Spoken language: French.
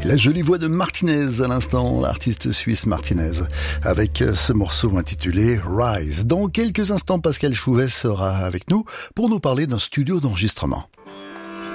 La jolie voix de Martinez à l'instant, l'artiste suisse Martinez, avec ce morceau intitulé Rise. Dans quelques instants, Pascal Chouvet sera avec nous pour nous parler d'un studio d'enregistrement.